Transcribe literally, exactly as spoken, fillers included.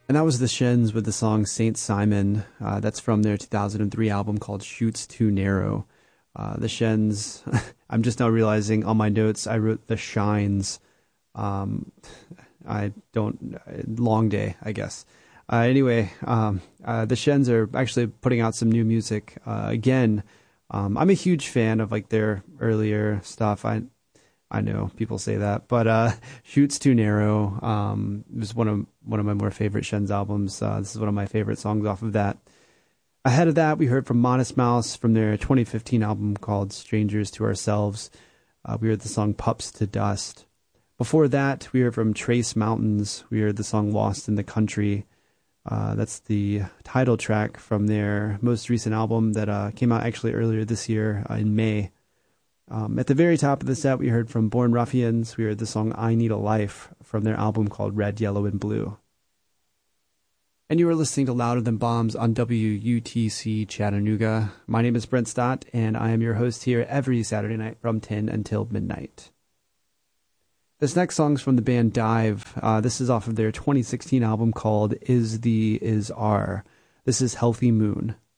And that was the Shins with the song Saint Simon. Uh, that's from their two thousand three album called Chutes Too Narrow. Uh, the Shins, I'm just now realizing on my notes, I wrote the Shines. Um, I don't, long day, I guess. Uh, anyway, um, uh, the Shins are actually putting out some new music uh, again. Um, I'm a huge fan of like their earlier stuff. I I know people say that, but uh, "Chutes Too Narrow" um, was one of one of my more favorite Shins albums. Uh, this is one of my favorite songs off of that. Ahead of that, we heard from Modest Mouse from their twenty fifteen album called "Strangers to Ourselves." Uh, we heard the song "Pups to Dust." Before that, we heard from Trace Mountains. We heard the song "Lost in the Country." Uh, that's the title track from their most recent album that uh, came out actually earlier this year uh, in May. Um, at the very top of the set, we heard from Born Ruffians. We heard the song I Need a Life from their album called Red, Yellow, and Blue. And you are listening to Louder Than Bombs on W U T C Chattanooga. My name is Brent Stott, and I am your host here every Saturday night from ten until midnight. This next song's from the band Dive. Uh, this is off of their twenty sixteen album called Is the Is Are. This is Healthy Moon.